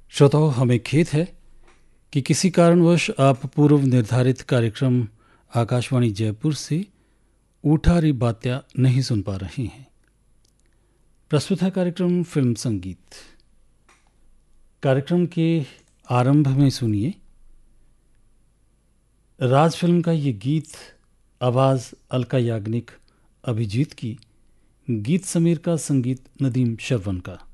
श्रोताओं, हमें खेद है कि किसी कारणवश आप पूर्व निर्धारित कार्यक्रम आकाशवाणी जयपुर से ऊठारी बात्या नहीं सुन पा रहे हैं। प्रस्तुत है कार्यक्रम फिल्म संगीत। कार्यक्रम के आरंभ में सुनिए राज फिल्म का ये गीत, आवाज़ अलका याग्निक, अभिजीत की, गीत समीर का, संगीत नदीम श्रवण का।